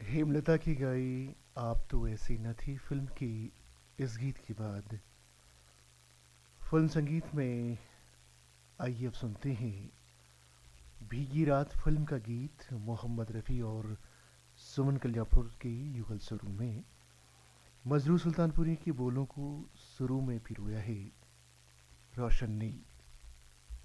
हेमलता की गाई आप तो ऐसी न थी फिल्म की इस गीत के बाद फिल्म संगीत में आइए अब सुनते हैं भीगी रात फिल्म का गीत मोहम्मद रफ़ी और सुमन कल्याणपुर की युगल सुरों में मजरू सुल्तानपुरी के बोलों को सुरों में पिरोया है रोशन ने।